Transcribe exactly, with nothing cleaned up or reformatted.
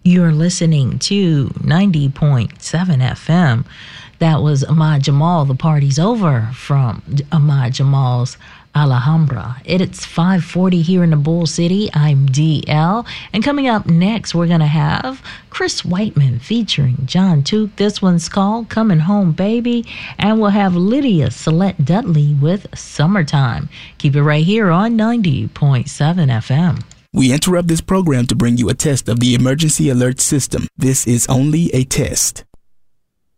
You're listening to ninety point seven F M. That was Ahmad Jamal, The Party's Over, from Ahmad Jamal's Alhambra. It's five forty here in the Bull City. I'm D L. And coming up next, we're going to have Chris Whiteman featuring John Took. This one's called Coming Home Baby. And we'll have Lydia Celette Dudley with Summertime. Keep it right here on ninety point seven F M. We interrupt this program to bring you a test of the emergency alert system. This is only a test.